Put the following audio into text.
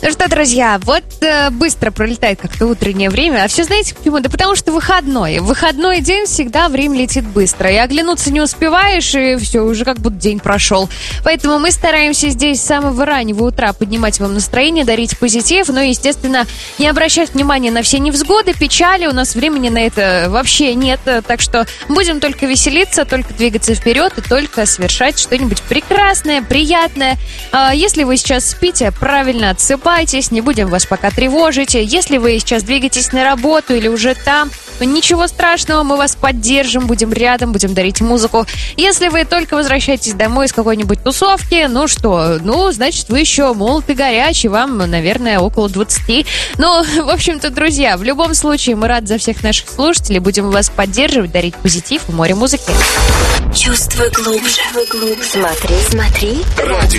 Ну что, друзья, вот быстро пролетает как-то утреннее время. А все знаете почему? Да потому что выходной. В выходной день всегда время летит быстро. И оглянуться не успеваешь, и все, уже как будто день прошел. Поэтому мы стараемся здесь с самого раннего утра поднимать вам настроение, дарить позитив. Но, естественно, не обращать внимания на все невзгоды, печали. У нас времени на это вообще нет. Так что будем только веселиться, только двигаться вперед и только совершать что-нибудь прекрасное, приятное. Если вы сейчас спите, правильно отсыпайтесь. Не будем вас пока тревожить. Если вы сейчас двигаетесь на работу или уже там, ничего страшного, мы вас поддержим, будем рядом, будем дарить музыку. Если вы только возвращаетесь домой из какой-нибудь тусовки, ну что, значит, вы еще молод и горячий, вам, наверное, около 20. В общем-то, друзья, в любом случае, мы рады за всех наших слушателей, будем вас поддерживать, дарить позитив и море музыки. Чувствуй глубже. Смотри. Радио